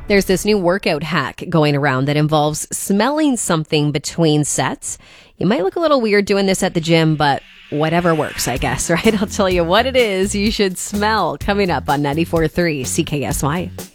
There's this new workout hack going around that involves smelling something between sets. You might look a little weird doing this at the gym, but whatever works, I guess, right? I'll tell you what it is you should smell coming up on 94.3 CKSY.